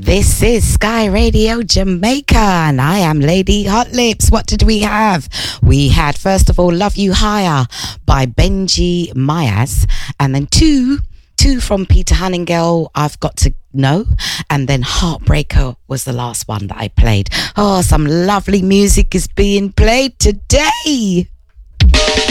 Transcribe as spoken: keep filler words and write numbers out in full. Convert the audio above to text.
This is Sky Radio Jamaica, and I am Lady Hot Lips. What did we have? We had, first of all, Love You Higher by Benji Myers, and then two, two from Peter Hunningale, I've Got to Know, and then Heartbreaker was the last one that I played. Oh, some lovely music is being played today.